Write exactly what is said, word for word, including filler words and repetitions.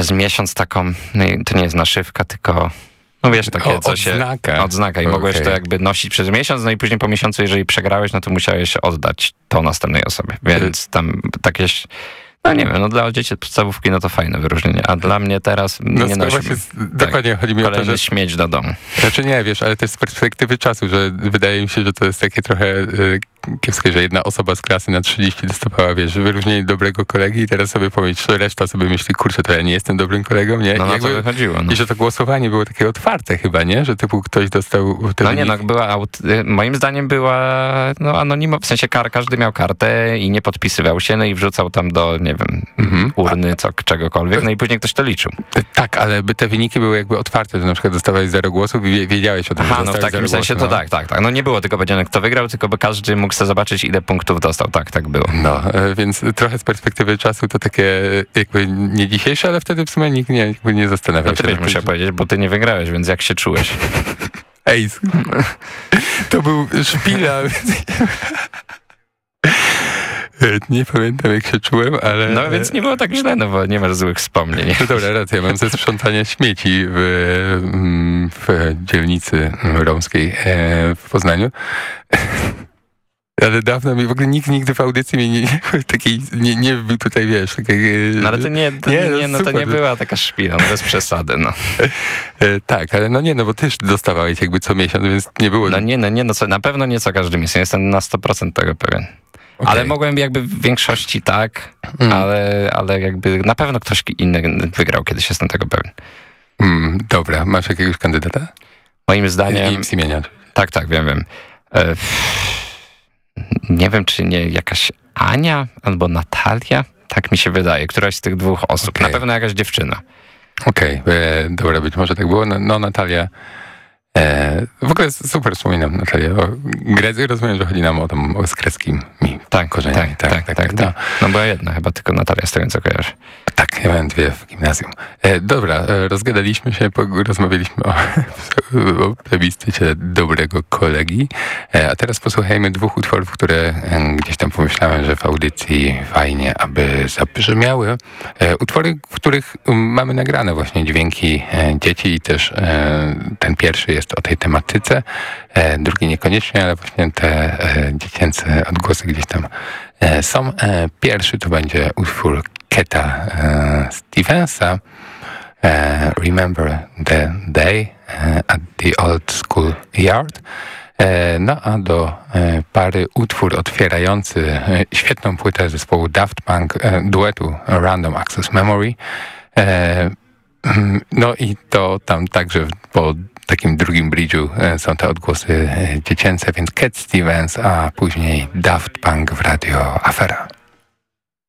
z miesiąc taką, no i to nie jest naszywka, tylko no wiesz, takie O, co się... odznaka. Odznaka i Okay. mogłeś to jakby nosić przez miesiąc, no i później po miesiącu, jeżeli przegrałeś, no to musiałeś oddać to następnej osobie. Więc tam takieś... No nie wiem, no dla dzieci podstawówki no to fajne wyróżnienie, a dla mnie teraz No nie nosi dokładnie chodzi mi o to, kolejny że... śmieć do domu. Znaczy nie, wiesz, ale też z perspektywy czasu, że wydaje mi się, że to jest takie trochę y, kiepskie, że jedna osoba z klasy na trzydzieści dostawała, wiesz, wyróżnienie dobrego kolegi i teraz sobie pomyśl, że reszta sobie myśli, kurczę, to ja nie jestem dobrym kolegą, nie? No I na jakby, to wychodziło. No. I że to głosowanie było takie otwarte chyba, nie? Że typu ktoś dostał... Te No nie, wyniki. no była, aut- moim zdaniem była no anonimowa, w sensie kar, każdy miał kartę i nie podpisywał się, no i wrzucał tam do, nie wiem, Mhm. urny, co, czegokolwiek, no i później ktoś to liczył. Tak, ale by te wyniki były jakby otwarte, że na przykład dostawałeś zero głosów i wie- wiedziałeś o tym, Aha, że no w dostałeś takim zero sensie głosów, to no. tak, tak, tak. No nie było tylko powiedziane, kto wygrał, tylko by każdy mógł sobie zobaczyć, ile punktów dostał. Tak, tak było. No, e, więc trochę z perspektywy czasu to takie jakby nie dzisiejsze, ale wtedy w sumie nikt nie, jakby nie zastanawiał No ty się. byś nad tym, musiał że- powiedzieć, bo ty nie wygrałeś, więc jak się czułeś? Ej, s- to był szpila. Nie pamiętam, jak się czułem, ale... No więc nie było tak źle, no bo nie masz złych wspomnień. No dobra, racja, mam ze sprzątania śmieci w, w dzielnicy romskiej e, w Poznaniu. Ale dawno mi w ogóle nikt nigdy w audycji mnie nie, nie, takiej, nie, nie był tutaj, wiesz, takiej... No ale to nie, to, Nie, nie, no nie no to super. nie była taka szpila, no bez przesady, no. E, tak, ale no nie, no bo też dostawałeś jakby co miesiąc, więc nie było... No nie, no nie, no co, na pewno nie co każdy miesiąc, jestem na sto procent tego pewien. Okay. Ale mogłem jakby w większości tak, Mm. ale, ale jakby na pewno ktoś inny wygrał kiedyś, jestem tego pewien. Mm, dobra, masz jakiegoś kandydata? Moim zdaniem... I z imienia. Tak, tak, wiem, wiem. E, nie wiem, czy nie jakaś Ania albo Natalia, tak mi się wydaje, któraś z tych dwóch osób. Okay. Na pewno jakaś dziewczyna. Okej, okay, dobra, być może tak było. No, no Natalia, e, w ogóle super wspominam Natalię. O Grecy rozumiem, że chodzi nam o tam o z greckimi Tak, korzeniami. tak, tak, tak, tak, no. tak. No była jedna chyba tylko Natalia, z tego co kojarzę. Tak, ja miałem dwie w gimnazjum. E, dobra, e, rozgadaliśmy się, po, rozmawialiśmy o, o plebiscycie dobrego kolegi, e, a teraz posłuchajmy dwóch utworów, które e, gdzieś tam pomyślałem, że w audycji fajnie, aby zabrzmiały. E, utwory, w których um, mamy nagrane właśnie dźwięki e, dzieci i też e, ten pierwszy jest o tej tematyce, e, drugi niekoniecznie, ale właśnie te e, dziecięce odgłosy gdzieś tam e, są. E, pierwszy to będzie utwór Keta e, Stevensa, e, Remember the Day e, at the Old School Yard. E, no a do e, pary utwór otwierający e, świetną płytę zespołu Daft Punk, e, duetu Random Access Memory. E, no i to tam także po takim drugim bridge'u e, są te odgłosy e, dziecięce, więc Cat Stevens, a później Daft Punk w Radio Afera.